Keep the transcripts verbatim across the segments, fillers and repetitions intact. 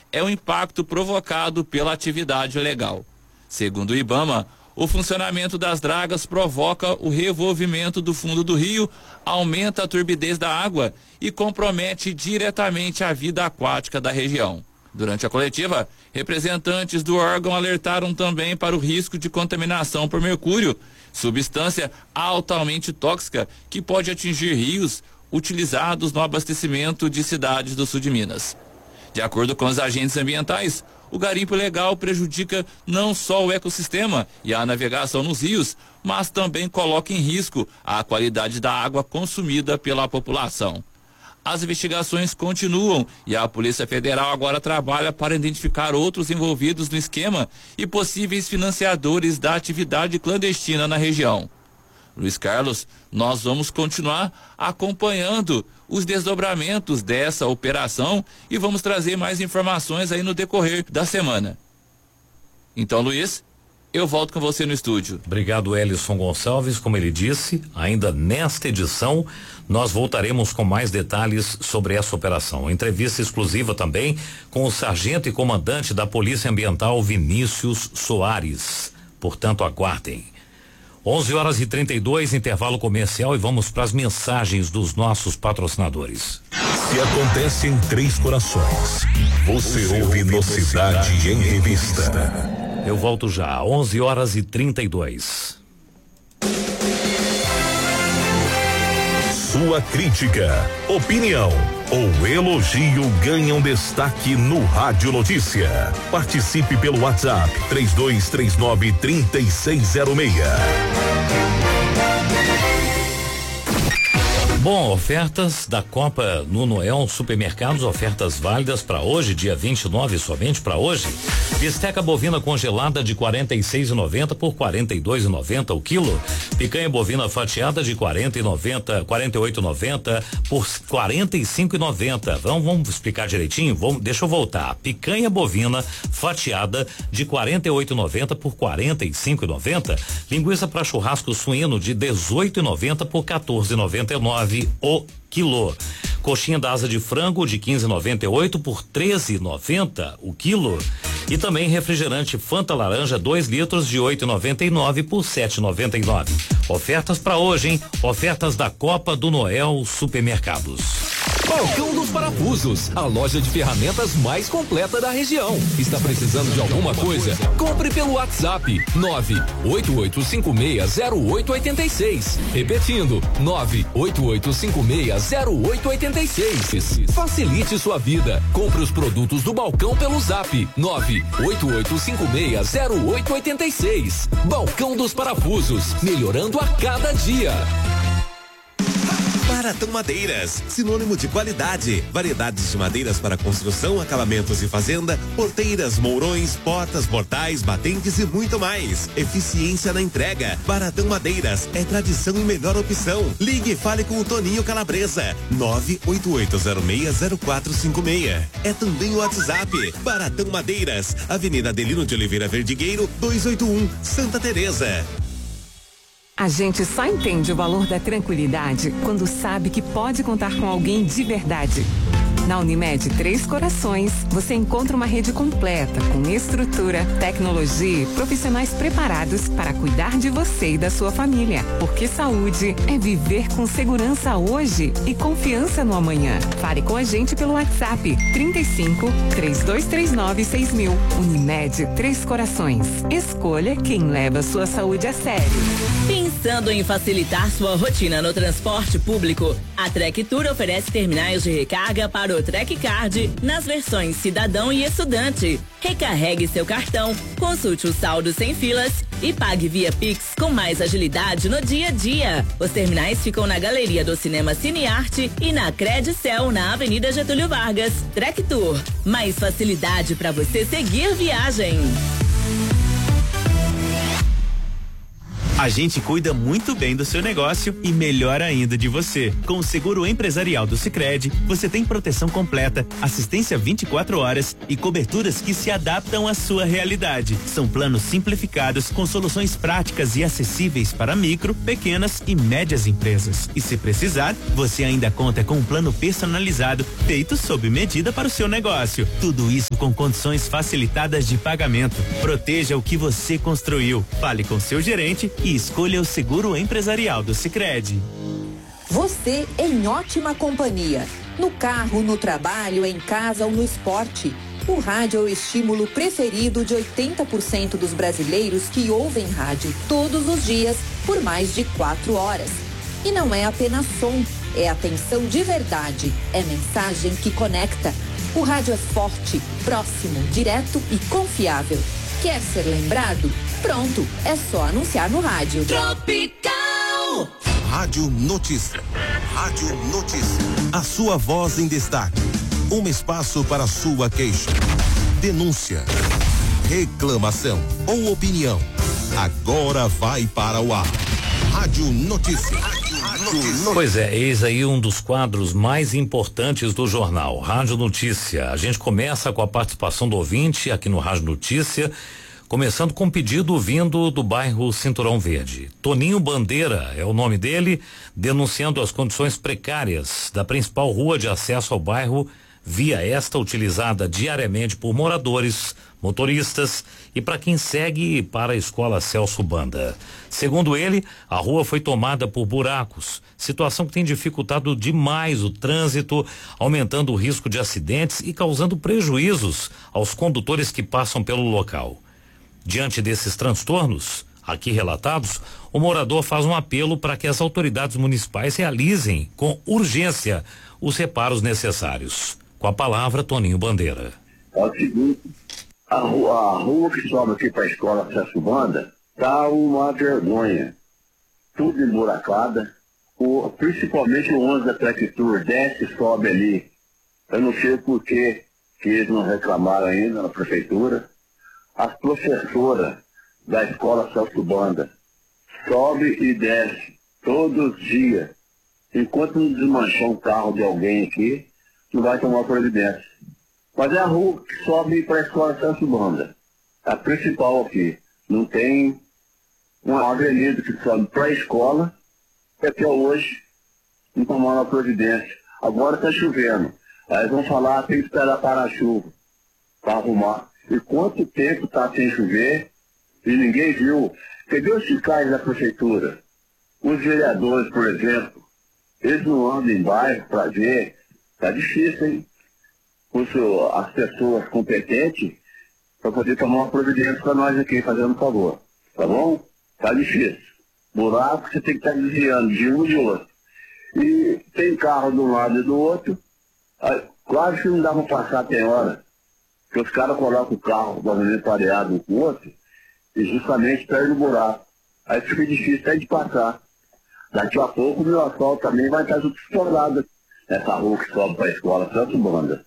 é o impacto provocado pela atividade ilegal. Segundo o IBAMA, o funcionamento das dragas provoca o revolvimento do fundo do rio, aumenta a turbidez da água e compromete diretamente a vida aquática da região. Durante a coletiva, representantes do órgão alertaram também para o risco de contaminação por mercúrio, substância altamente tóxica que pode atingir rios utilizados no abastecimento de cidades do sul de Minas. De acordo com os agentes ambientais, o garimpo ilegal prejudica não só o ecossistema e a navegação nos rios, mas também coloca em risco a qualidade da água consumida pela população. As investigações continuam e a Polícia Federal agora trabalha para identificar outros envolvidos no esquema e possíveis financiadores da atividade clandestina na região. Luiz Carlos, nós vamos continuar acompanhando os desdobramentos dessa operação e vamos trazer mais informações aí no decorrer da semana. Então, Luiz, eu volto com você no estúdio. Obrigado, Elison Gonçalves. Como ele disse, ainda nesta edição nós voltaremos com mais detalhes sobre essa operação. Entrevista exclusiva também com o sargento e comandante da Polícia Ambiental, Vinícius Soares. Portanto, aguardem. onze horas e trinta e dois, intervalo comercial, e vamos para as mensagens dos nossos patrocinadores. Se acontece em Três Corações, você, você ouve no Cidade, Cidade em Revista. Eu volto já, onze horas e trinta e dois. Sua crítica, opinião ou elogio ganham destaque no Rádio Notícia. Participe pelo WhatsApp três dois três nove, três seis zero seis. Bom, ofertas da Copa no Noel Supermercados, ofertas válidas para hoje, dia vinte e nove, somente para hoje. Bisteca bovina congelada de quarenta e seis reais e noventa por quarenta e dois reais e noventa o quilo. Picanha bovina fatiada de quarenta e noventa, quarenta e oito reais e noventa por quarenta e cinco reais e noventa. Vamos, vamos explicar direitinho? Vamos, deixa eu voltar. Picanha bovina fatiada de quarenta e oito reais e noventa por quarenta e cinco reais e noventa. Linguiça para churrasco suíno de dezoito reais e noventa por quatorze reais e noventa e nove o quilo. Coxinha da asa de frango de quinze reais e noventa e oito por treze reais e noventa o quilo. E também refrigerante Fanta laranja dois litros de oito reais e noventa e nove por sete reais e noventa e nove. Ofertas para hoje, hein? Ofertas da Copa do Noel Supermercados. Balcão dos Parafusos, a loja de ferramentas mais completa da região. Está precisando de alguma coisa? Compre pelo WhatsApp nove oito oito cinco seis zero oito oito seis. Repetindo, nove oito oito cinco seis zero oito oito seis. Facilite sua vida. Compre os produtos do balcão pelo Zap nove oito oito cinco seis zero oito oito seis. Balcão dos Parafusos, melhorando a cada dia. Baratão Madeiras, sinônimo de qualidade. Variedades de madeiras para construção, acabamentos e fazenda, porteiras, mourões, portas, portais, batentes e muito mais. Eficiência na entrega. Baratão Madeiras é tradição e melhor opção. Ligue e fale com o Toninho Calabresa. nove oito oito zero seis zero quatro cinco seis. É também o WhatsApp. Baratão Madeiras, Avenida Adelino de Oliveira Verdigueiro, duzentos e oitenta e um, Santa Teresa. A gente só entende o valor da tranquilidade quando sabe que pode contar com alguém de verdade. Na Unimed Três Corações, você encontra uma rede completa com estrutura, tecnologia e profissionais preparados para cuidar de você e da sua família. Porque saúde é viver com segurança hoje e confiança no amanhã. Fale com a gente pelo WhatsApp trinta e cinco, três dois três nove, seis mil. Unimed Três Corações. Escolha quem leva sua saúde a sério. Pensando em facilitar sua rotina no transporte público, a Trek Tour oferece terminais de recarga para o Trek Card nas versões cidadão e estudante. Recarregue seu cartão, consulte o saldo sem filas e pague via Pix com mais agilidade no dia a dia. Os terminais ficam na galeria do Cinema Cinearte e na Credicel, na Avenida Getúlio Vargas. Trek Tour, mais facilidade para você seguir viagem. A gente cuida muito bem do seu negócio e melhor ainda de você. Com o seguro empresarial do Sicredi, você tem proteção completa, assistência vinte e quatro horas e coberturas que se adaptam à sua realidade. São planos simplificados com soluções práticas e acessíveis para micro, pequenas e médias empresas. E se precisar, você ainda conta com um plano personalizado feito sob medida para o seu negócio. Tudo isso com condições facilitadas de pagamento. Proteja o que você construiu. Fale com seu gerente e escolha o seguro empresarial do Sicredi. Você em ótima companhia. No carro, no trabalho, em casa ou no esporte. O rádio é o estímulo preferido de oitenta por cento dos brasileiros que ouvem rádio todos os dias por mais de quatro horas. E não é apenas som, é atenção de verdade, é mensagem que conecta. O rádio é forte, próximo, direto e confiável. Quer ser lembrado? Pronto, é só anunciar no rádio. Tropical! Rádio Notícia. Rádio Notícia. A sua voz em destaque. Um espaço para sua queixa, denúncia, reclamação ou opinião. Agora vai para o ar. Rádio Notícia. Rádio Notícia. Pois é, eis aí um dos quadros mais importantes do jornal, Rádio Notícia. A gente começa com a participação do ouvinte aqui no Rádio Notícia, começando com um pedido vindo do bairro Cinturão Verde. Toninho Bandeira é o nome dele, denunciando as condições precárias da principal rua de acesso ao bairro, via esta utilizada diariamente por moradores, motoristas e para quem segue para a escola Celso Banda. Segundo ele, a rua foi tomada por buracos, situação que tem dificultado demais o trânsito, aumentando o risco de acidentes e causando prejuízos aos condutores que passam pelo local. Diante desses transtornos aqui relatados, o morador faz um apelo para que as autoridades municipais realizem com urgência os reparos necessários. Com a palavra, Toninho Bandeira. É o seguinte, a rua, a rua que sobe aqui para a escola Celso Banda tá uma vergonha. Tudo emburacada, o, principalmente o onze da Tractor, desce e sobe ali. Eu não sei por que que eles não reclamaram ainda na prefeitura. As professoras da escola Celso Banda sobe e desce todos os dias. Enquanto não desmanchar um carro de alguém aqui, não vai tomar providência. Mas é a rua que sobe para a escola Celso Banda. A principal aqui. Não tem uma avenida que sobe para a escola, que até hoje não tomaram a providência. Agora está chovendo. Aí vão falar, tem que esperar parar a chuva para arrumar. E quanto tempo está sem chover e ninguém viu? Cadê os fiscais da prefeitura? Os vereadores, por exemplo, eles não andam em bairro para ver. Tá difícil, hein? Os, as pessoas competentes para poder tomar uma providência para nós aqui, fazendo um favor. Tá bom? Tá difícil. Buraco você tem que estar tá desviando de um e de outro. E tem carro de um lado e do outro. Aí, claro que não dá para passar até hora. Porque os caras colocam o carro basicamente pareado um com o outro e justamente perdem o buraco. Aí fica difícil até de passar. Daqui a pouco o meu asfalto também vai estar tudo estourado. Essa rua que sobe para a escola Celso Banda.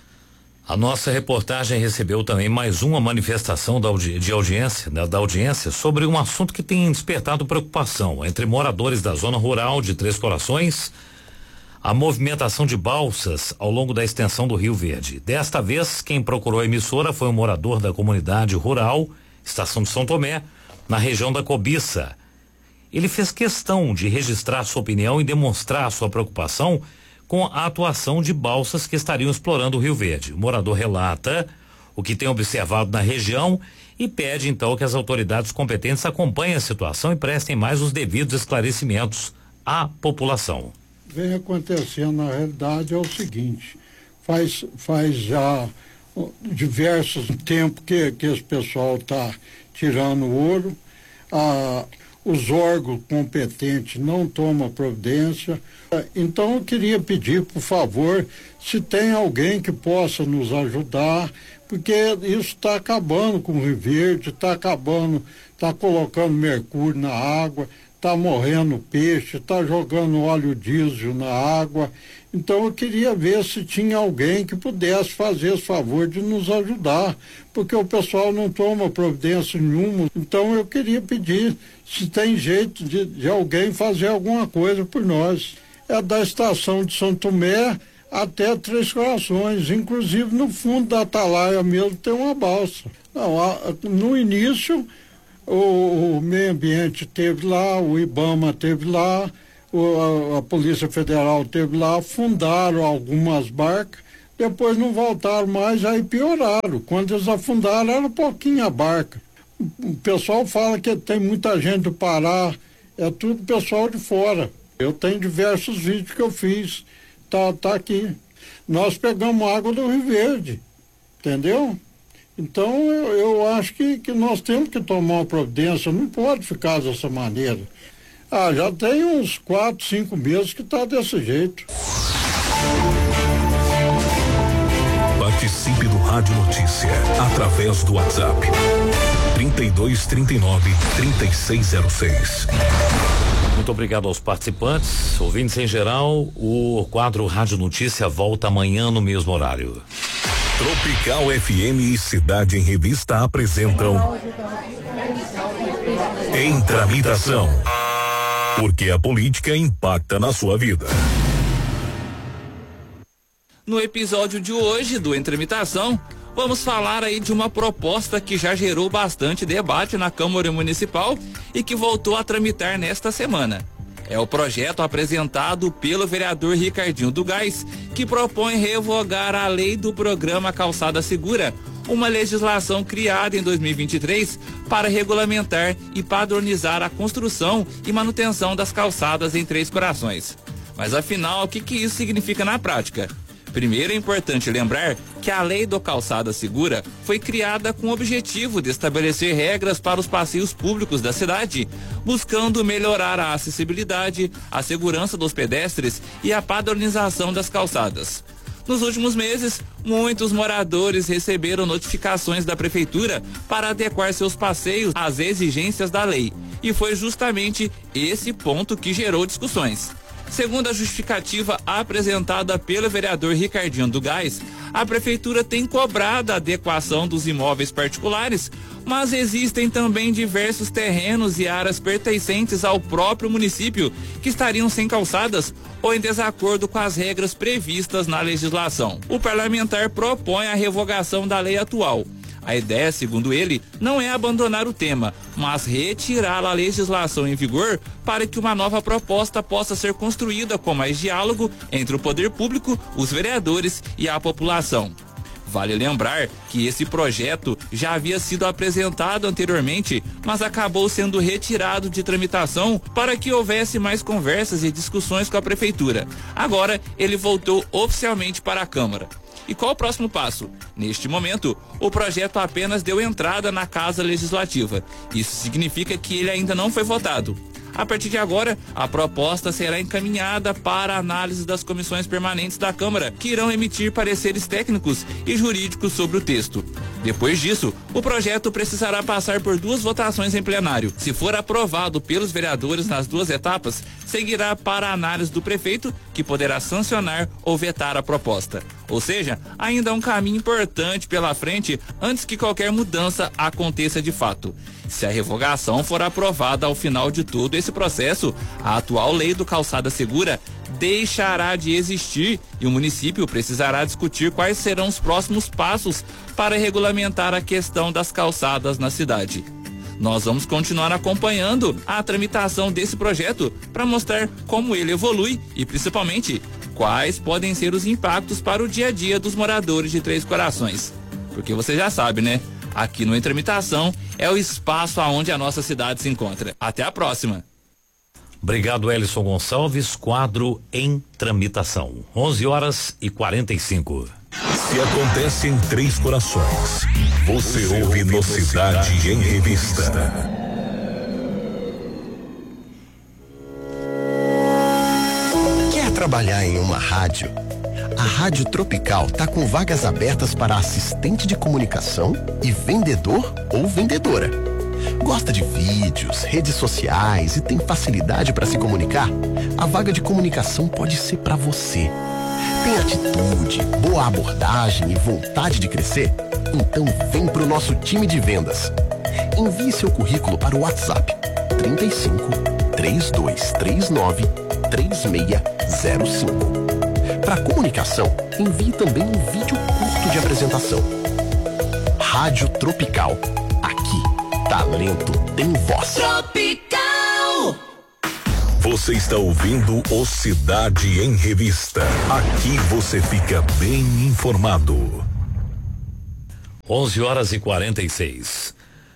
A nossa reportagem recebeu também mais uma manifestação da audi de audiência, da, da audiência sobre um assunto que tem despertado preocupação entre moradores da zona rural de Três Corações, a movimentação de balsas ao longo da extensão do Rio Verde. Desta vez, quem procurou a emissora foi um morador da comunidade rural, Estação de São Tomé, na região da Cobiça. Ele fez questão de registrar sua opinião e demonstrar sua preocupação com a atuação de balsas que estariam explorando o Rio Verde. O morador relata o que tem observado na região e pede então que as autoridades competentes acompanhem a situação e prestem mais os devidos esclarecimentos à população. Vem acontecendo, na realidade, é o seguinte, faz, faz já diversos tempos que, que esse pessoal está tirando o ouro, ah, os órgãos competentes não tomam providência. Então eu queria pedir, por favor, se tem alguém que possa nos ajudar, porque isso está acabando com o Rio Verde, está acabando, está colocando mercúrio na água, está morrendo peixe, está jogando óleo diesel na água. Então eu queria ver se tinha alguém que pudesse fazer esse favor de nos ajudar, porque o pessoal não toma providência nenhuma. Então eu queria pedir se tem jeito de, de alguém fazer alguma coisa por nós. É da estação de São Tomé até Três Corações, inclusive no fundo da Atalaia mesmo tem uma balsa. Não, a, no início o, o meio ambiente esteve lá, o IBAMA esteve lá, o, a, a Polícia Federal esteve lá, fundaram algumas barcas, depois não voltaram mais, aí pioraram. Quando eles afundaram era pouquinho a barca. O pessoal fala que tem muita gente do Pará, é tudo pessoal de fora. Eu tenho diversos vídeos que eu fiz, tá, tá aqui. Nós pegamos água do Rio Verde, entendeu? Então eu, eu acho que, que nós temos que tomar uma providência, não pode ficar dessa maneira. Ah, já tem uns quatro, cinco meses que tá desse jeito. Participe do Rádio Notícia através do WhatsApp trinta e dois, trinta e nove, trinta e seis zero seis. Muito obrigado aos participantes, ouvintes em geral. O quadro Rádio Notícia volta amanhã no mesmo horário. Tropical F M e Cidade em Revista apresentam Em Tramitação, porque a política impacta na sua vida. No episódio de hoje do Em Tramitação, vamos falar aí de uma proposta que já gerou bastante debate na Câmara Municipal e que voltou a tramitar nesta semana. É o projeto apresentado pelo vereador Ricardinho do Gás, que propõe revogar a lei do programa Calçada Segura, uma legislação criada em dois mil e vinte e três para regulamentar e padronizar a construção e manutenção das calçadas em Três Corações. Mas afinal, o que que isso significa na prática? Primeiro é importante lembrar que a lei do Calçada Segura foi criada com o objetivo de estabelecer regras para os passeios públicos da cidade, buscando melhorar a acessibilidade, a segurança dos pedestres e a padronização das calçadas. Nos últimos meses, muitos moradores receberam notificações da prefeitura para adequar seus passeios às exigências da lei, e foi justamente esse ponto que gerou discussões. Segundo a justificativa apresentada pelo vereador Ricardinho do Gás, a prefeitura tem cobrado a adequação dos imóveis particulares, mas existem também diversos terrenos e áreas pertencentes ao próprio município que estariam sem calçadas ou em desacordo com as regras previstas na legislação. O parlamentar propõe a revogação da lei atual. A ideia, segundo ele, não é abandonar o tema, mas retirar a legislação em vigor para que uma nova proposta possa ser construída com mais diálogo entre o poder público, os vereadores e a população. Vale lembrar que esse projeto já havia sido apresentado anteriormente, mas acabou sendo retirado de tramitação para que houvesse mais conversas e discussões com a prefeitura. Agora, ele voltou oficialmente para a Câmara. E qual o próximo passo? Neste momento, o projeto apenas deu entrada na Casa Legislativa. Isso significa que ele ainda não foi votado. A partir de agora, a proposta será encaminhada para a análise das comissões permanentes da Câmara, que irão emitir pareceres técnicos e jurídicos sobre o texto. Depois disso, o projeto precisará passar por duas votações em plenário. Se for aprovado pelos vereadores nas duas etapas, seguirá para a análise do prefeito, que poderá sancionar ou vetar a proposta. Ou seja, ainda há um caminho importante pela frente antes que qualquer mudança aconteça de fato. Se a revogação for aprovada ao final de todo esse processo, a atual lei do Calçada Segura deixará de existir e o município precisará discutir quais serão os próximos passos para regulamentar a questão das calçadas na cidade. Nós vamos continuar acompanhando a tramitação desse projeto para mostrar como ele evolui e, principalmente, quais podem ser os impactos para o dia a dia dos moradores de Três Corações. Porque você já sabe, né? Aqui no Em Tramitação é o espaço aonde a nossa cidade se encontra. Até a próxima. Obrigado, Elison Gonçalves. Quadro Em Tramitação. onze horas e quarenta e cinco. Se acontece em Três Corações, você, você ouve no Cidade, Cidade em Revista. Quer trabalhar em uma rádio? A Rádio Tropical está com vagas abertas para assistente de comunicação e vendedor ou vendedora. Gosta de vídeos, redes sociais e tem facilidade para se comunicar? A vaga de comunicação pode ser para você. Tem atitude, boa abordagem e vontade de crescer? Então vem pro nosso time de vendas. Envie seu currículo para o WhatsApp trinta e cinco, trinta e dois trinta e nove, trinta e seis zero cinco. Para comunicação, envie também um vídeo curto de apresentação. Rádio Tropical. Aqui, talento tem voz. Tropical! Você está ouvindo o Cidade em Revista. Aqui você fica bem informado. onze horas e quarenta e seis.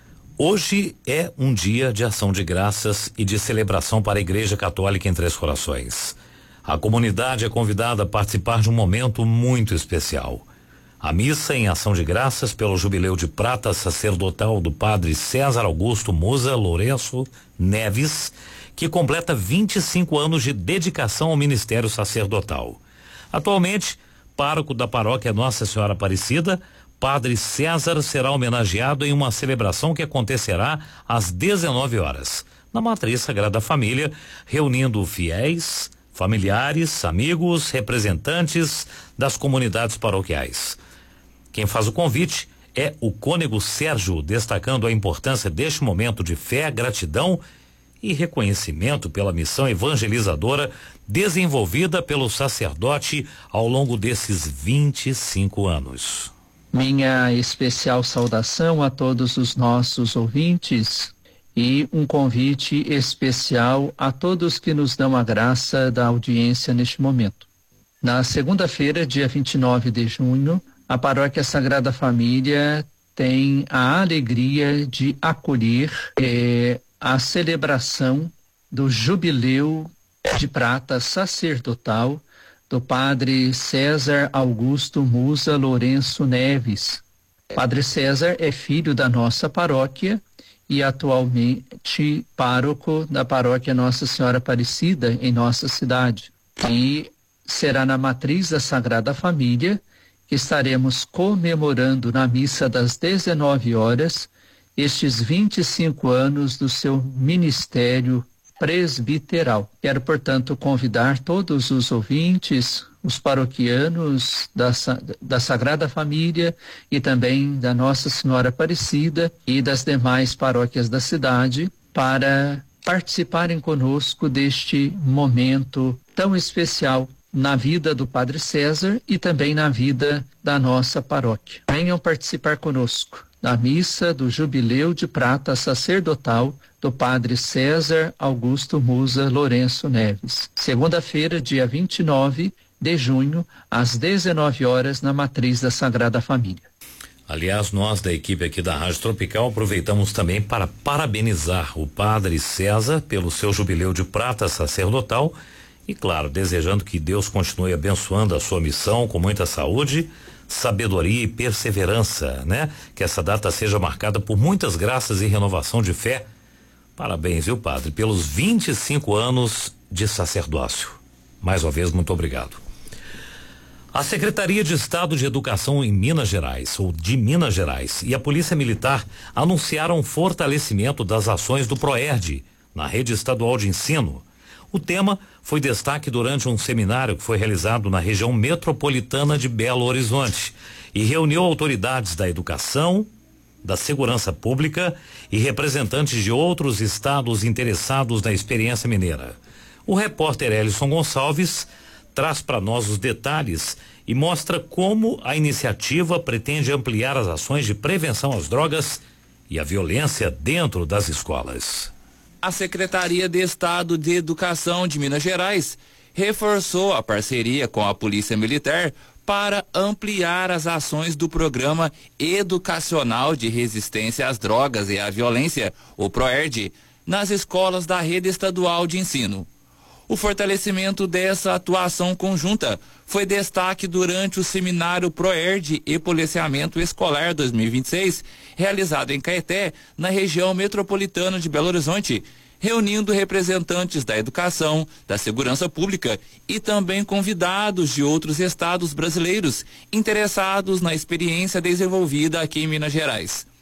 Hoje é um dia de ação de graças e de celebração para a Igreja Católica em Três Corações. A comunidade é convidada a participar de um momento muito especial. A missa em ação de graças pelo jubileu de prata sacerdotal do padre César Augusto Musa Lourenço Neves, que completa vinte e cinco anos de dedicação ao ministério sacerdotal. Atualmente, pároco da paróquia Nossa Senhora Aparecida, Padre César será homenageado em uma celebração que acontecerá às dezenove horas, na Matriz Sagrada Família, reunindo fiéis, familiares, amigos, representantes das comunidades paroquiais. Quem faz o convite é o cônego Sérgio, destacando a importância deste momento de fé, gratidão e reconhecimento pela missão evangelizadora desenvolvida pelo sacerdote ao longo desses vinte e cinco anos. Minha especial saudação a todos os nossos ouvintes e um convite especial a todos que nos dão a graça da audiência neste momento. Na segunda-feira, dia vinte e nove de junho, a Paróquia Sagrada Família tem a alegria de acolher eh, a celebração do Jubileu de Prata Sacerdotal do Padre César Augusto Musa Lourenço Neves. Padre César é filho da nossa paróquia e atualmente pároco da paróquia Nossa Senhora Aparecida em nossa cidade. E será na Matriz da Sagrada Família que estaremos comemorando na missa das dezenove horas estes vinte e cinco anos do seu ministério presbiteral. Quero, portanto, convidar todos os ouvintes, os paroquianos da, da Sagrada Família e também da Nossa Senhora Aparecida e das demais paróquias da cidade para participarem conosco deste momento tão especial na vida do Padre César e também na vida da nossa paróquia. Venham participar conosco da missa do Jubileu de Prata Sacerdotal do Padre César Augusto Musa Lourenço Neves. Segunda-feira, dia vinte e nove de junho, às dezenove horas, na Matriz da Sagrada Família. Aliás, nós da equipe aqui da Rádio Tropical aproveitamos também para parabenizar o Padre César pelo seu Jubileu de Prata Sacerdotal e, claro, desejando que Deus continue abençoando a sua missão com muita saúde, sabedoria e perseverança, né? Que essa data seja marcada por muitas graças e renovação de fé. Parabéns, viu, padre, pelos vinte e cinco anos de sacerdócio. Mais uma vez, muito obrigado. A Secretaria de Estado de Educação em Minas Gerais, ou de Minas Gerais, e a Polícia Militar anunciaram fortalecimento das ações do PROERD na rede estadual de ensino. O tema foi destaque durante um seminário que foi realizado na região metropolitana de Belo Horizonte e reuniu autoridades da educação, da segurança pública e representantes de outros estados interessados na experiência mineira. O repórter Elison Gonçalves traz para nós os detalhes e mostra como a iniciativa pretende ampliar as ações de prevenção às drogas e à violência dentro das escolas. A Secretaria de Estado de Educação de Minas Gerais reforçou a parceria com a Polícia Militar para ampliar as ações do Programa Educacional de Resistência às Drogas e à Violência, o PROERD, nas escolas da rede estadual de ensino. O fortalecimento dessa atuação conjunta foi destaque durante o seminário PROERD e Policiamento Escolar dois mil e vinte e seis, realizado em Caeté, na região metropolitana de Belo Horizonte, reunindo representantes da educação, da segurança pública e também convidados de outros estados brasileiros interessados na experiência desenvolvida aqui em Minas Gerais.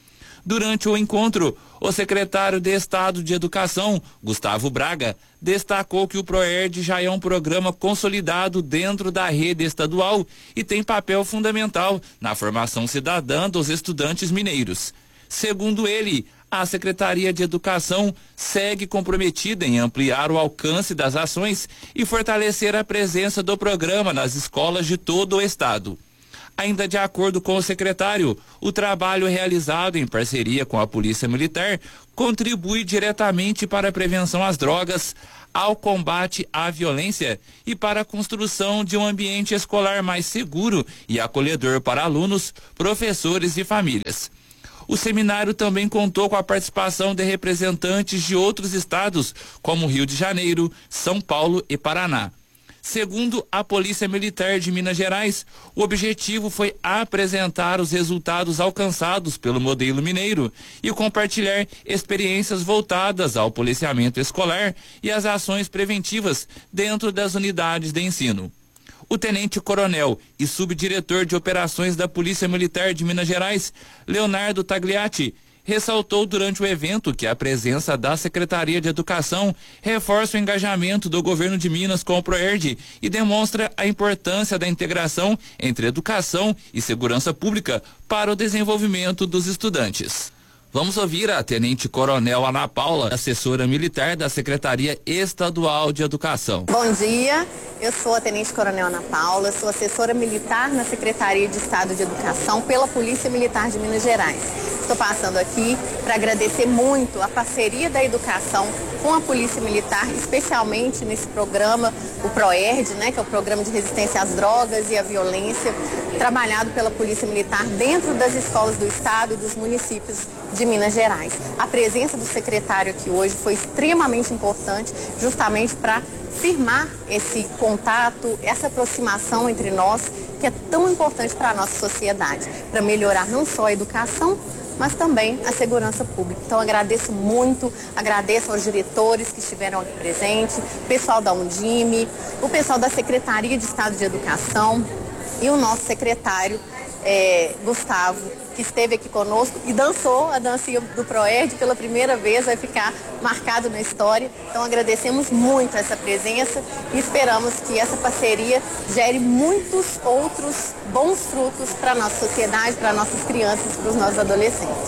Durante o encontro, o secretário de Estado de Educação, Gustavo Braga, destacou que o ProERD já é um programa consolidado dentro da rede estadual e tem papel fundamental na formação cidadã dos estudantes mineiros. Segundo ele, a Secretaria de Educação segue comprometida em ampliar o alcance das ações e fortalecer a presença do programa nas escolas de todo o estado. Ainda de acordo com o secretário, o trabalho realizado em parceria com a Polícia Militar contribui diretamente para a prevenção às drogas, ao combate à violência e para a construção de um ambiente escolar mais seguro e acolhedor para alunos, professores e famílias. O seminário também contou com a participação de representantes de outros estados, como Rio de Janeiro, São Paulo e Paraná. Segundo a Polícia Militar de Minas Gerais, o objetivo foi apresentar os resultados alcançados pelo modelo mineiro e compartilhar experiências voltadas ao policiamento escolar e às ações preventivas dentro das unidades de ensino. O tenente-coronel e subdiretor de operações da Polícia Militar de Minas Gerais, Leonardo Tagliati, ressaltou durante o evento que a presença da Secretaria de Educação reforça o engajamento do governo de Minas com o ProERD e demonstra a importância da integração entre educação e segurança pública para o desenvolvimento dos estudantes. Vamos ouvir a Tenente Coronel Ana Paula, assessora militar da Secretaria Estadual de Educação. Bom dia, eu sou a Tenente Coronel Ana Paula, sou assessora militar na Secretaria de Estado de Educação pela Polícia Militar de Minas Gerais. Estou passando aqui para agradecer muito a parceria da educação com a Polícia Militar, especialmente nesse programa, o ProERD, né, que é o Programa de Resistência às Drogas e à Violência, trabalhado pela Polícia Militar dentro das escolas do Estado e dos municípios de Minas Gerais. A presença do secretário aqui hoje foi extremamente importante, justamente para firmar esse contato, essa aproximação entre nós, que é tão importante para a nossa sociedade, para melhorar não só a educação, mas também a segurança pública. Então agradeço muito, agradeço aos diretores que estiveram aqui presentes, o pessoal da Undime, o pessoal da Secretaria de Estado de Educação e o nosso secretário é, Gustavo, que esteve aqui conosco e dançou a dancinha do ProERD pela primeira vez, vai ficar marcado na história. Então agradecemos muito essa presença e esperamos que essa parceria gere muitos outros bons frutos para a nossa sociedade, para nossas crianças, para os nossos adolescentes.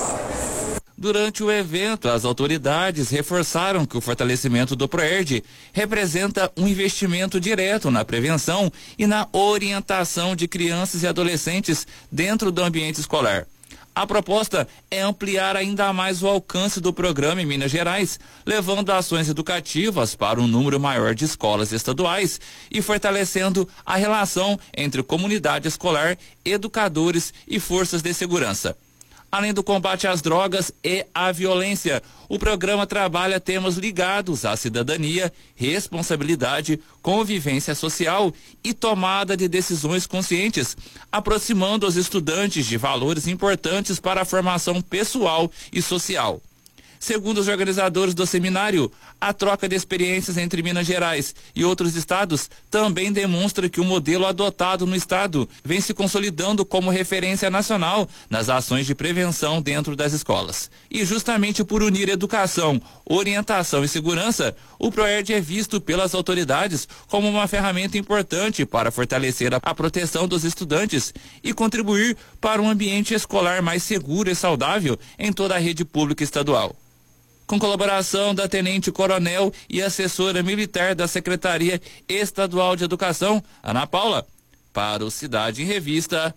Durante o evento, as autoridades reforçaram que o fortalecimento do ProERD representa um investimento direto na prevenção e na orientação de crianças e adolescentes dentro do ambiente escolar. A proposta é ampliar ainda mais o alcance do programa em Minas Gerais, levando ações educativas para um número maior de escolas estaduais e fortalecendo a relação entre comunidade escolar, educadores e forças de segurança. Além do combate às drogas e à violência, o programa trabalha temas ligados à cidadania, responsabilidade, convivência social e tomada de decisões conscientes, aproximando os estudantes de valores importantes para a formação pessoal e social. Segundo os organizadores do seminário, a troca de experiências entre Minas Gerais e outros estados também demonstra que o modelo adotado no estado vem se consolidando como referência nacional nas ações de prevenção dentro das escolas. E justamente por unir educação, orientação e segurança, o ProERD é visto pelas autoridades como uma ferramenta importante para fortalecer a, a proteção dos estudantes e contribuir para um ambiente escolar mais seguro e saudável em toda a rede pública estadual. Com colaboração da Tenente Coronel e assessora militar da Secretaria Estadual de Educação, Ana Paula, para o Cidade em Revista,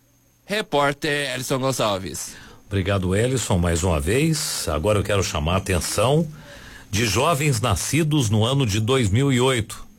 repórter Elson Gonçalves. Obrigado, Elson, mais uma vez. Agora eu quero chamar a atenção de jovens nascidos no ano de dois mil e oito.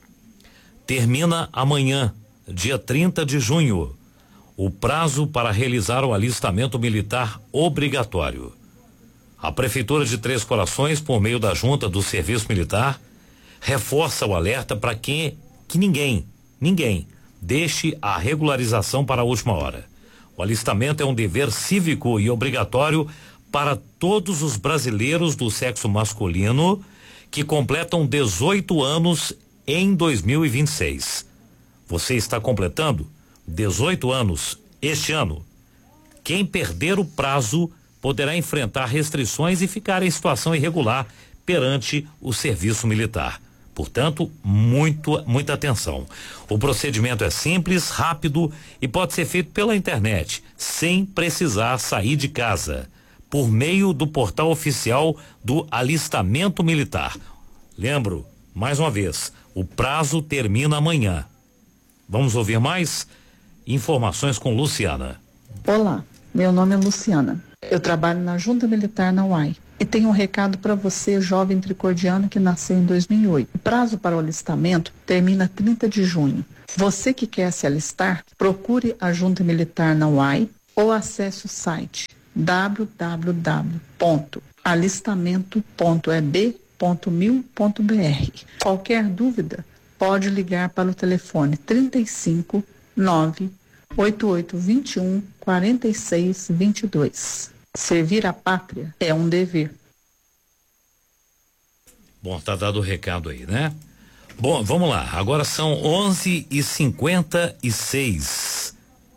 Termina amanhã, dia trinta de junho, o prazo para realizar o alistamento militar obrigatório. A Prefeitura de Três Corações, por meio da Junta do Serviço Militar, reforça o alerta para que, que ninguém, ninguém, deixe a regularização para a última hora. O alistamento é um dever cívico e obrigatório para todos os brasileiros do sexo masculino que completam dezoito anos em dois mil e vinte e seis. Você está completando dezoito anos este ano. Quem perder o prazo poderá enfrentar restrições e ficar em situação irregular perante o serviço militar. Portanto, muito, muita atenção. O procedimento é simples, rápido e pode ser feito pela internet, sem precisar sair de casa, por meio do portal oficial do Alistamento Militar. Lembro, mais uma vez, o prazo termina amanhã. Vamos ouvir mais informações com Luciana. Olá, meu nome é Luciana. Eu trabalho na Junta Militar na U A I. E tenho um recado para você, jovem tricordiano que nasceu em dois mil e oito. O prazo para o alistamento termina trinta de junho. Você que quer se alistar, procure a Junta Militar na U A I ou acesse o site w w w ponto alistamento ponto e b ponto mil ponto b r. Qualquer dúvida, pode ligar para o telefone trinta e cinco, nove, oito oito dois um, quatro seis dois dois. Servir a pátria é um dever. Bom, tá dado o recado aí, né? Bom, vamos lá. Agora são onze e cinquenta e seis.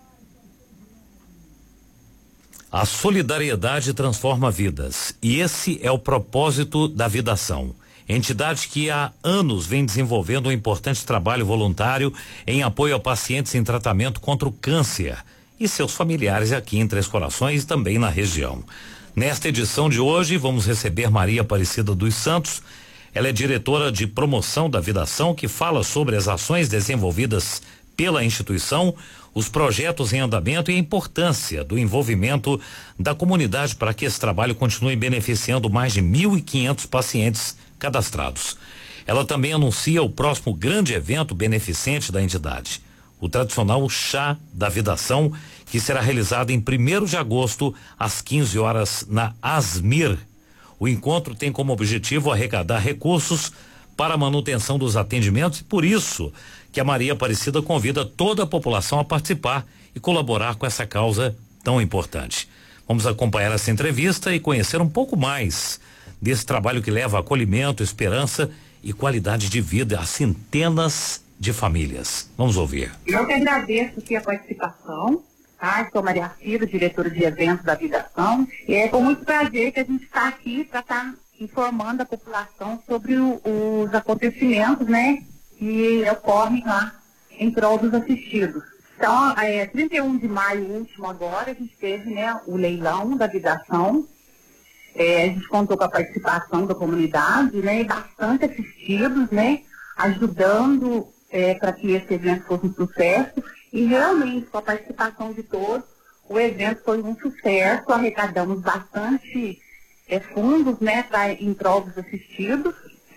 A solidariedade transforma vidas. E esse é o propósito da Vidação. Entidade que há anos vem desenvolvendo um importante trabalho voluntário em apoio a pacientes em tratamento contra o câncer e seus familiares aqui em Três Corações e também na região. Nesta edição de hoje, vamos receber Maria Aparecida dos Santos. Ela é diretora de promoção da Vidação, que fala sobre as ações desenvolvidas pela instituição, os projetos em andamento e a importância do envolvimento da comunidade para que esse trabalho continue beneficiando mais de mil e quinhentos pacientes cadastrados. Ela também anuncia o próximo grande evento beneficente da entidade, o tradicional Chá da Vidação, que será realizado em primeiro de agosto, às quinze horas, na Asmir. O encontro tem como objetivo arrecadar recursos para a manutenção dos atendimentos e por isso que a Maria Aparecida convida toda a população a participar e colaborar com essa causa tão importante. Vamos acompanhar essa entrevista e conhecer um pouco mais desse trabalho que leva acolhimento, esperança e qualidade de vida a centenas de famílias. Vamos ouvir. Eu que agradeço aqui a participação, tá? Sou Maria Cida, diretora de eventos da Vidação, e é com muito prazer que a gente está aqui para estar tá informando a população sobre o, os acontecimentos, né, que ocorrem lá em prol dos assistidos. Então, é, trinta e um de maio último agora, a gente teve, né, o leilão da Vidação. É, a gente contou com a participação da comunidade, né, e bastante assistidos, né, ajudando é, para que esse evento fosse um sucesso. E realmente, com a participação de todos, o evento foi um sucesso, arrecadamos bastante é, fundos, né, pra, em prol dos assistidos.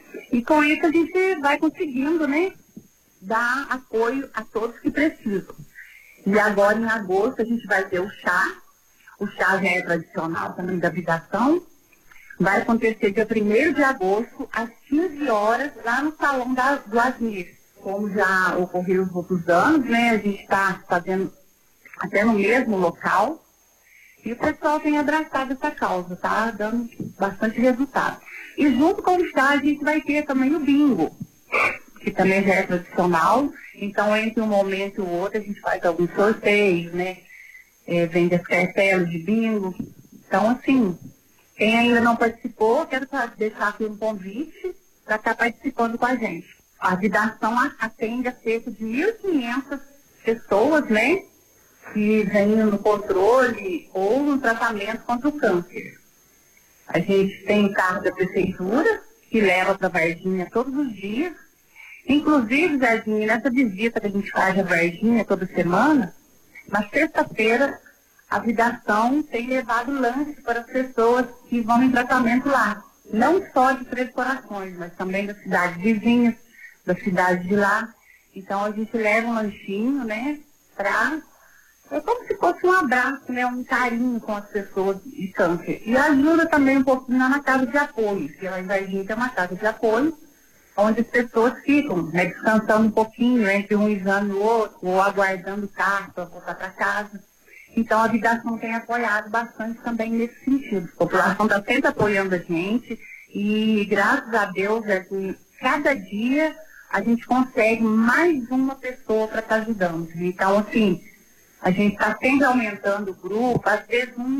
E com isso a gente vai conseguindo, né, dar apoio a todos que precisam. E agora, em agosto, a gente vai ter o chá. O chá já é tradicional também da Vidação. Vai acontecer dia primeiro de agosto, às quinze horas, lá no Salão da, do Asmir. Como já ocorreu os outros anos, né? A gente está fazendo até no mesmo local. E o pessoal tem abraçado essa causa, tá? Dando bastante resultado. E junto com o chá, a gente vai ter também o bingo, que também já é tradicional. Então, entre um momento e o outro, a gente faz alguns sorteios, né? É, vende as cartelas de bingo. Então, assim, quem ainda não participou, quero deixar aqui um convite para estar participando com a gente. A Vidação atende a cerca de mil e quinhentas pessoas, né, que vêm no controle ou no tratamento contra o câncer. A gente tem o carro da prefeitura, que leva para a Varginha todos os dias. Inclusive, Jardim, nessa visita que a gente faz a Varginha toda semana, na sexta-feira, a Vidação tem levado lanche para as pessoas que vão em tratamento lá. Não só de Três Corações, mas também das cidades vizinhas, da cidade de lá. Então, a gente leva um lanchinho, né, para... É como se fosse um abraço, né, um carinho com as pessoas de câncer. E ajuda também um pouquinho na casa de apoio, que lá em Varginha tem uma casa de apoio, onde as pessoas ficam, né, descansando um pouquinho entre um exame e o outro, ou aguardando o carro para voltar para casa. Então, a Vidação tem apoiado bastante também nesse sentido. A população está sempre apoiando a gente e, graças a Deus, é que cada dia a gente consegue mais uma pessoa para estar ajudando. Então, assim, a gente está sempre aumentando o grupo, às vezes uns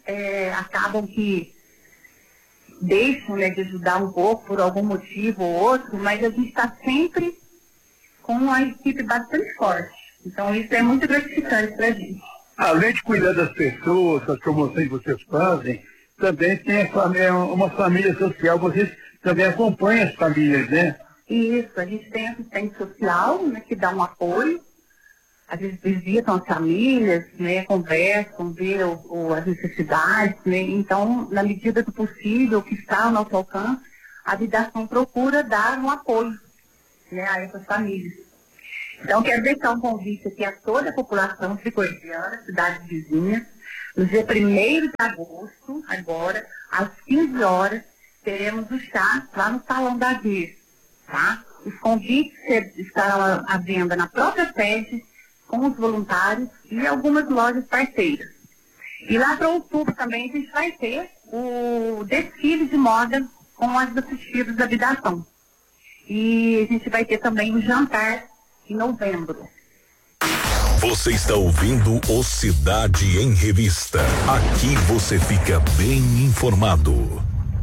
é, acabam que deixam, né, de ajudar um pouco por algum motivo ou outro, mas a gente está sempre com uma equipe bastante forte. Então isso é muito gratificante para a gente. Além de cuidar das pessoas, das promoções que vocês fazem, também tem a família, uma família social, vocês também acompanham as famílias, né? Isso, a gente tem assistente social, né, que dá um apoio. Às vezes visitam as famílias, né, conversam, vê o, o, as necessidades, né? Então, na medida do possível, que está ao nosso alcance, a Vidação procura dar um apoio, né, a essas famílias. Então, quero deixar um convite aqui a toda a população tricordiana, cidades vizinhas, no dia primeiro de agosto, agora, às quinze horas, teremos o chá lá no Salão da Vir, tá? Os convites estarão à venda na própria sede, com os voluntários e algumas lojas parceiras. E lá para outubro também a gente vai ter o desfile de moda com as assistidas da Vidação. E a gente vai ter também o jantar em novembro. Você está ouvindo o Cidade em Revista. Aqui você fica bem informado.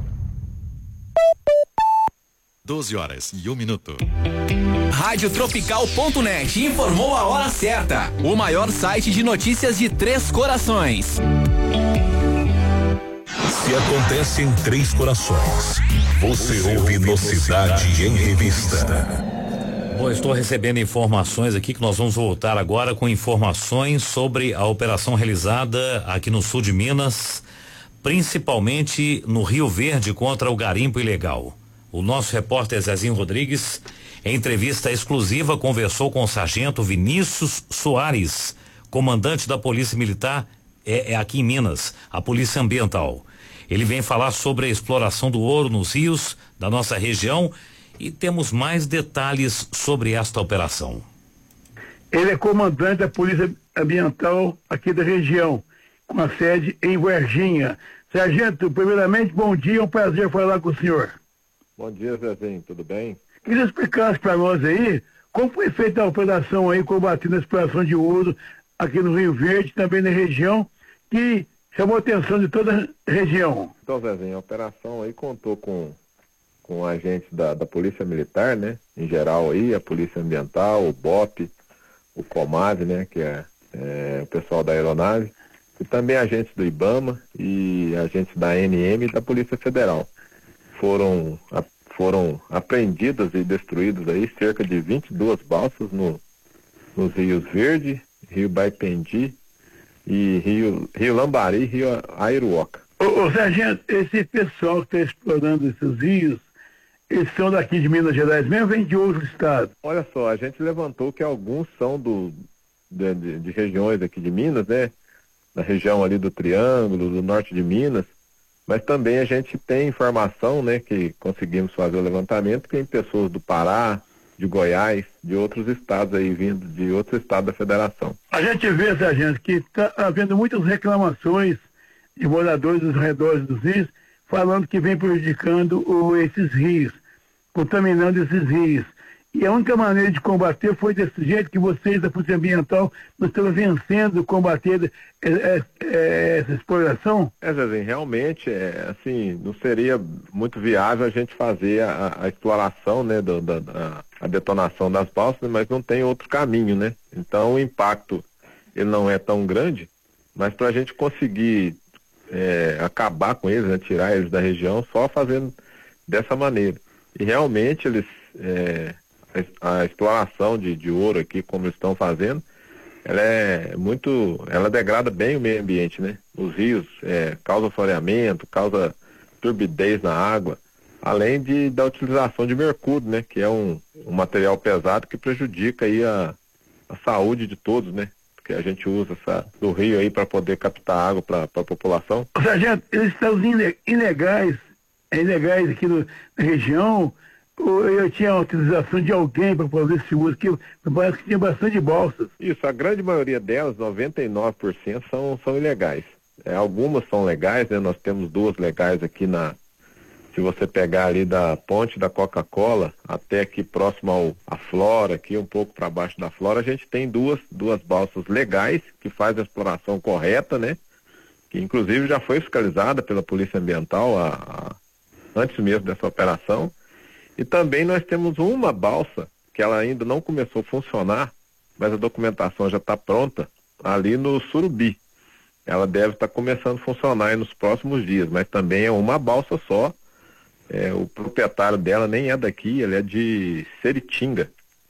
doze horas e um minuto. Rádio Tropical ponto net informou a hora certa. O maior site de notícias de Três Corações. Se acontece em Três Corações, você, você ouve no Cidade em Revista. Bom, estou recebendo informações aqui que nós vamos voltar agora com informações sobre a operação realizada aqui no sul de Minas, principalmente no Rio Verde contra o garimpo ilegal. O nosso repórter Zezinho Rodrigues, em entrevista exclusiva, conversou com o sargento Vinícius Soares, comandante da Polícia Militar, é, é aqui em Minas, a Polícia Ambiental. Ele vem falar sobre a exploração do ouro nos rios da nossa região e temos mais detalhes sobre esta operação. Ele é comandante da Polícia Ambiental aqui da região, com a sede em Varginha. Sargento, primeiramente, bom dia, é um prazer falar com o senhor. Bom dia, Zezinho, tudo bem? Queria explicar para nós aí como foi feita a operação aí combatendo a exploração de ouro aqui no Rio Verde, também na região, que chamou a atenção de toda a região. Então, Zezinho, a operação aí contou com, com agentes da, da Polícia Militar, né? Em geral aí, a Polícia Ambiental, o B O P, o COMAV, né? Que é, é o pessoal da aeronave, e também agentes do IBAMA e agentes da A N M e da Polícia Federal. Foram, foram apreendidas e destruídas aí cerca de vinte e duas balsas no, nos rios Verde, Rio Baipendi e Rio, Rio Lambari e Rio Airuoca. Ô, ô sargento, esse pessoal que está explorando esses rios, eles são daqui de Minas Gerais mesmo, vem de outro estado? Olha só, a gente levantou que alguns são do, de, de, de regiões aqui de Minas, né? Da região ali do Triângulo, do norte de Minas. Mas também a gente tem informação, né, que conseguimos fazer o levantamento, que tem pessoas do Pará, de Goiás, de outros estados aí, vindo de outros estados da federação. A gente vê, sargento, que está havendo muitas reclamações de moradores dos redores dos rios, falando que vem prejudicando o, esses rios, contaminando esses rios. E a única maneira de combater foi desse jeito que vocês da Polícia Ambiental não estão vencendo combater é, é, é, essa exploração? É, Zezinho, realmente, é, assim, não seria muito viável a gente fazer a, a exploração, né, do, da, da, a detonação das balsas, mas não tem outro caminho, né? Então o impacto, ele não é tão grande, mas para a gente conseguir é, acabar com eles, né, tirar eles da região, só fazendo dessa maneira. E realmente eles... É, a exploração de, de ouro aqui, como eles estão fazendo, ela é muito, ela degrada bem o meio ambiente, né? Os rios, é, causa floreamento, causa turbidez na água, além de, da utilização de mercúrio, né? Que é um, um material pesado que prejudica aí a, a saúde de todos, né? Porque a gente usa essa, do rio aí para poder captar água para a população. Sargento, eles estão ilegais, ilegais aqui no, na região. Eu tinha a utilização de alguém para fazer esse uso, que parece que tinha bastante bolsas. Isso, a grande maioria delas, noventa e nove por cento, são, são ilegais. É, algumas são legais, né? Nós temos duas legais aqui na... Se você pegar ali da ponte da Coca-Cola até aqui próximo ao à Flora, aqui um pouco para baixo da Flora, a gente tem duas, duas balsas legais que fazem a exploração correta, né? que inclusive já foi fiscalizada pela Polícia Ambiental a, a, antes mesmo dessa operação. E também nós temos uma balsa que ela ainda não começou a funcionar, mas a documentação já está pronta, ali no Surubi. Ela deve estar tá começando a funcionar aí nos próximos dias, mas também é uma balsa só. É, o proprietário dela nem é daqui, ele é de Seritinga.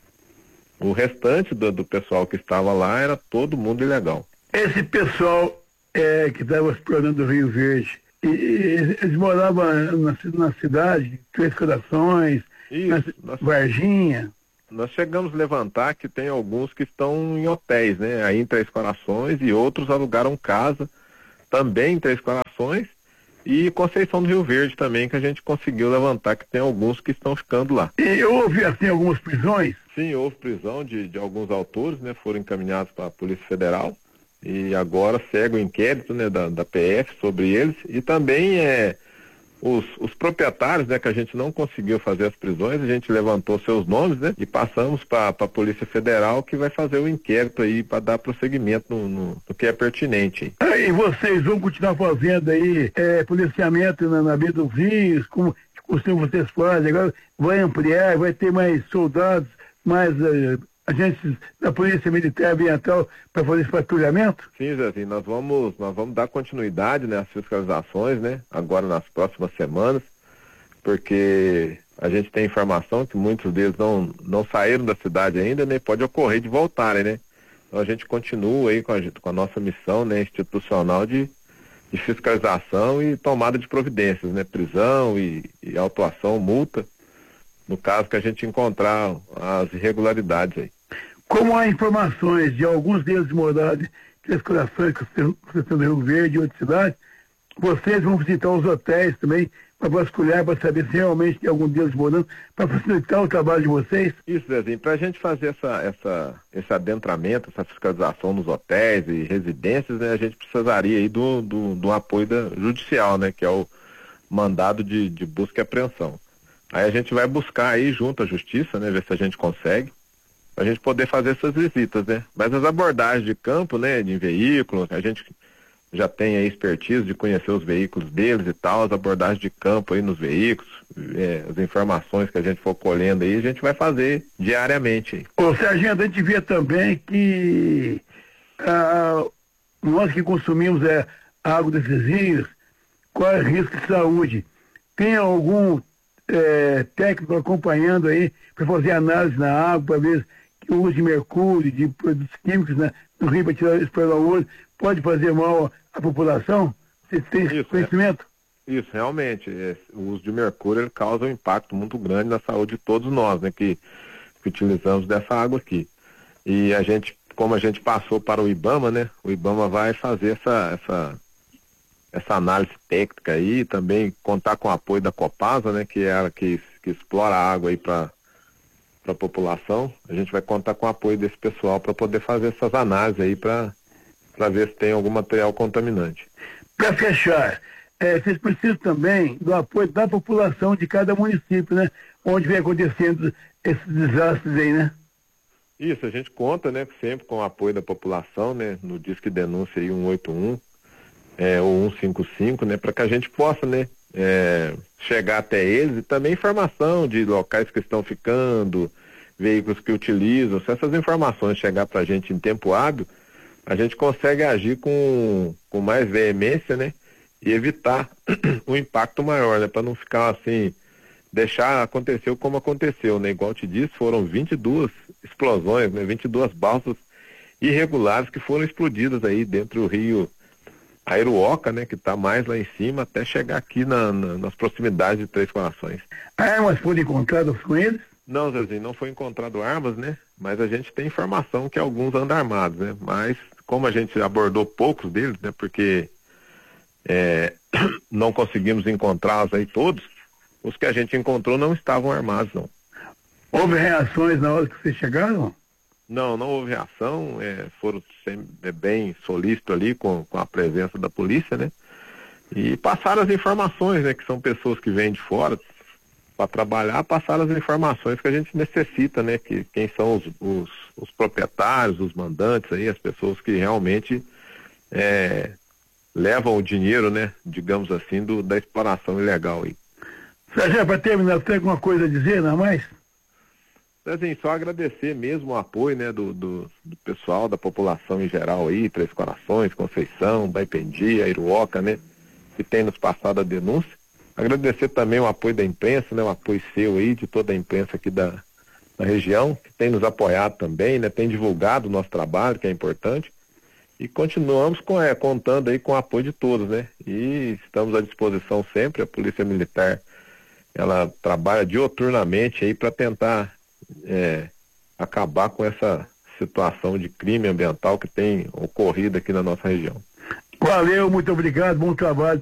O restante do, do pessoal que estava lá era todo mundo ilegal. Esse pessoal é, que estava explorando o Rio Verde, e, e, eles moravam na, na cidade, Três Corações, Isso, nós, Varginha. Nós chegamos a levantar que tem alguns que estão em hotéis, né? Aí em Três Corações, e outros alugaram casa também em Três Corações, e Conceição do Rio Verde também, que a gente conseguiu levantar que tem alguns que estão ficando lá. E houve assim algumas prisões? Sim, houve prisão de, de alguns autores, né? Foram encaminhados para a Polícia Federal. E agora segue o inquérito, né, da, da P F sobre eles, e também é, os, os proprietários, né, que a gente não conseguiu fazer as prisões, a gente levantou seus nomes, né, e passamos para a Polícia Federal, que vai fazer o inquérito aí para dar prosseguimento no, no, no que é pertinente. Ah, e vocês vão continuar fazendo aí é, policiamento na, na beira dos rios, como costumam vocês fazem, agora vai ampliar, vai ter mais soldados, mais uh, agentes da Polícia Militar Ambiental para fazer esse patrulhamento? Sim, Zezinho, nós vamos, nós vamos dar continuidade, né, às fiscalizações, né, agora nas próximas semanas, porque a gente tem informação que muitos deles não, não saíram da cidade ainda, né, pode ocorrer de voltarem, né. Então a gente continua aí com a, com a nossa missão, né, institucional de, de fiscalização e tomada de providências, né, prisão e, e autuação, multa, no caso que a gente encontrar as irregularidades aí. Como há informações de alguns deles morados, Três Corações, Conceição do Rio Verde e outras cidades, vocês vão visitar os hotéis também para vasculhar, para saber se realmente tem algum deles morando, para facilitar o trabalho de vocês? Isso, Zezinho, para a gente fazer essa, essa, esse adentramento, essa fiscalização nos hotéis e residências, né, a gente precisaria aí do, do, do apoio da, judicial, né, que é o mandado de, de busca e apreensão. Aí a gente vai buscar aí junto à justiça, né, ver se a gente consegue, pra gente poder fazer essas visitas, né. Mas as abordagens de campo, né, de veículos, a gente já tem aí expertise de conhecer os veículos deles e tal, as abordagens de campo aí nos veículos, é, as informações que a gente for colhendo aí, a gente vai fazer diariamente aí. Ô, Sargento, a gente vê também que ah, nós que consumimos é, água desses rios, corre risco de saúde. Tem algum É, técnico acompanhando aí para fazer análise na água, para ver que o uso de mercúrio, de produtos químicos né, no rio para tirar isso pelo olho pode fazer mal à população? Você tem esse conhecimento? É, isso, realmente. É, o uso de mercúrio ele causa um impacto muito grande na saúde de todos nós, né, que, que utilizamos dessa água aqui. E a gente, como a gente passou para o IBAMA, né, o IBAMA vai fazer essa, essa essa análise técnica aí, também contar com o apoio da Copasa, né, que é ela que, que explora a água aí para a população. A gente vai contar com o apoio desse pessoal para poder fazer essas análises aí para para ver se tem algum material contaminante. Para fechar, é, vocês precisam também do apoio da população de cada município, né, onde vem acontecendo esses desastres aí, né? Isso, a gente conta, né, sempre com o apoio da população, né, no Disque Denúncia aí um oito um, É, ou cento e cinquenta e cinco, né, para que a gente possa, né, é, chegar até eles e também informação de locais que estão ficando, veículos que utilizam. Se essas informações chegar para a gente em tempo hábil, a gente consegue agir com, com mais veemência, né, e evitar um impacto maior, né, para não ficar assim, deixar acontecer como aconteceu, né, igual eu te disse, foram vinte e duas explosões, né, vinte e duas balsas irregulares que foram explodidas aí dentro do rio Airuoca, né, que está mais lá em cima, até chegar aqui na, na, nas proximidades de Três Corações. Armas foram encontradas com eles? Não, Zezinho, não foi encontrado armas, né, mas a gente tem informação que alguns andam armados, né, mas como a gente abordou poucos deles, né, porque é, não conseguimos encontrá-los aí todos, os que a gente encontrou não estavam armados, não. Houve reações na hora que vocês chegaram? Não, não houve reação, é, foram sempre, é, bem solícitos ali com, com a presença da polícia, né? E passaram as informações, né? Que são pessoas que vêm de fora para trabalhar, passaram as informações que a gente necessita, né? Que, quem são os, os, os proprietários, os mandantes aí, as pessoas que realmente é, levam o dinheiro, né, digamos assim, do, da exploração ilegal aí. Sargento, para terminar, você tem alguma coisa a dizer, não é mais? Assim, só agradecer mesmo o apoio, né, do, do, do pessoal, da população em geral aí, Três Corações, Conceição, Baipendi, Iruoca, né, que tem nos passado a denúncia. Agradecer também o apoio da imprensa, né, o apoio seu aí, de toda a imprensa aqui da, da região, que tem nos apoiado também, né, tem divulgado o nosso trabalho, que é importante. E continuamos com, é, contando aí com o apoio de todos, né, e estamos à disposição sempre. A Polícia Militar, ela trabalha dioturnamente aí para tentar é, acabar com essa situação de crime ambiental que tem ocorrido aqui na nossa região. Valeu, muito obrigado, bom trabalho.